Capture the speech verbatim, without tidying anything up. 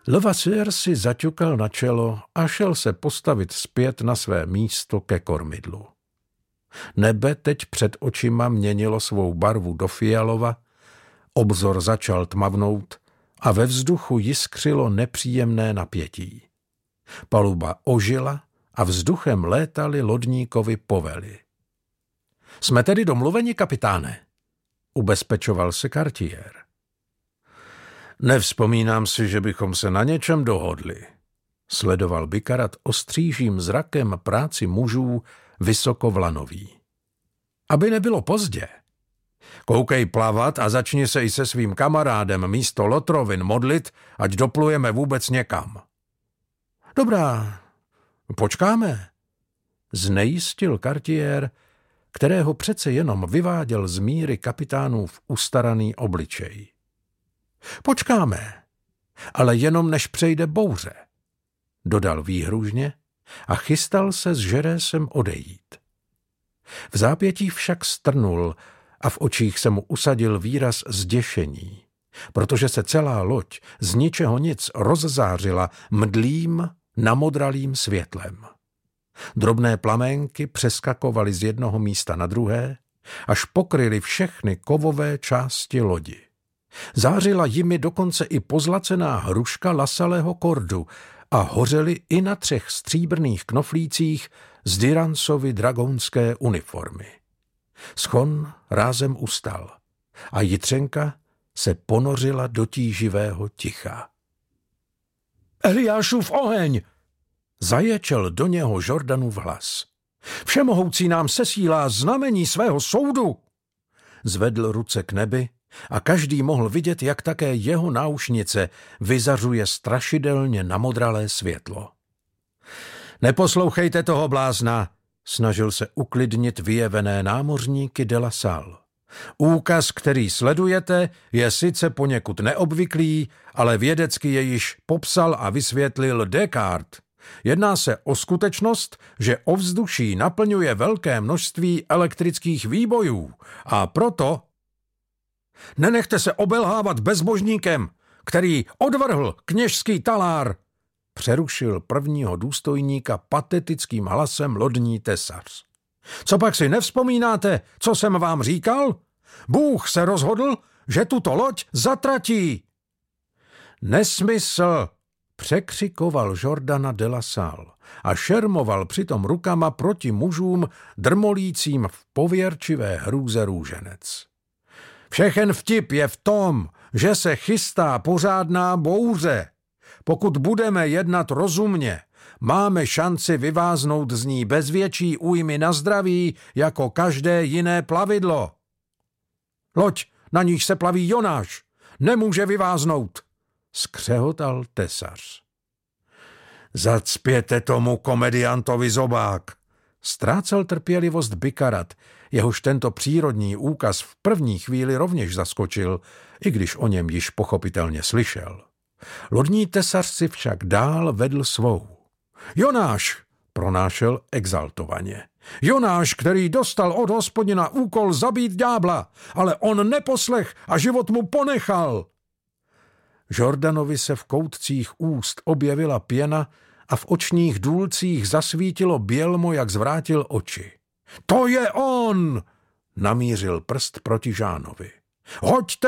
Levasseur si zaťukal na čelo a šel se postavit zpět na své místo ke kormidlu. Nebe teď před očima měnilo svou barvu do fialova, obzor začal tmavnout a ve vzduchu jiskřilo nepříjemné napětí. Paluba ožila a vzduchem létaly lodníkovi povely. Jsme tedy domluveni, kapitáne, ubezpečoval se Cartier. Nevzpomínám si, že bychom se na něčem dohodli. Sledoval Bikarat ostřížím zrakem práci mužů vysokovlanový. Aby nebylo pozdě. Koukej plavat a začni se i se svým kamarádem místo lotrovin modlit, ať doplujeme vůbec někam. Dobrá, počkáme, znejistil Cartier, kterého přece jenom vyváděl z míry kapitánův ustaraný obličej. Počkáme, ale jenom než přejde bouře, dodal výhružně a chystal se s Žerésem odejít. V zápětí však strnul a v očích se mu usadil výraz zděšení, protože se celá loď z ničeho nic rozzářila mdlým, namodralým světlem. Drobné plaménky přeskakovaly z jednoho místa na druhé, až pokryly všechny kovové části lodi. Zářila jimi dokonce i pozlacená hruška lasalého kordu a hořely i na třech stříbrných knoflících z Dyransovy dragounské uniformy. Schon rázem ustal a Jitřenka se ponořila do tíživého ticha. Eliášův oheň! Zaječel do něho Jordanův hlas. Všemohoucí nám sesílá znamení svého soudu! Zvedl ruce k nebi a každý mohl vidět, jak také jeho náušnice vyzařuje strašidelně namodralé světlo. Neposlouchejte toho blázna, snažil se uklidnit vyjevené námořníky de La Salle. Úkaz, který sledujete, je sice poněkud neobvyklý, ale vědecky je již popsal a vysvětlil Descartes. Jedná se o skutečnost, že ovzduší naplňuje velké množství elektrických výbojů a proto nenechte se obelhávat bezbožníkem, který odvrhl kněžský talár, přerušil prvního důstojníka patetickým hlasem lodní tesař. Co pak si nevzpomínáte, co jsem vám říkal? Bůh se rozhodl, že tuto loď zatratí. Nesmysl, překřikoval Jordana de La Salle a šermoval přitom rukama proti mužům drmolícím v pověrčivé hrůze růženec. Všechen vtip je v tom, že se chystá pořádná bouře. Pokud budeme jednat rozumně, máme šanci vyváznout z ní bez větší újmy na zdraví jako každé jiné plavidlo. Loď, na níž se plaví Jonáš, nemůže vyváznout, skřehotal tesař. Zacpěte tomu komediantovi zobák, ztrácel trpělivost Bikarat, jehož tento přírodní úkaz v první chvíli rovněž zaskočil, i když o něm již pochopitelně slyšel. Lodní tesař si však dál vedl svou. Jonáš, pronášel exaltovaně. Jonáš, který dostal od Hospodina úkol zabít ďábla, ale on neposlech a život mu ponechal. Jordanovi se v koutcích úst objevila pěna a v očních důlcích zasvítilo bělmo, jak zvrátil oči. To je on! Namířil prst proti Žánovi. Hoďte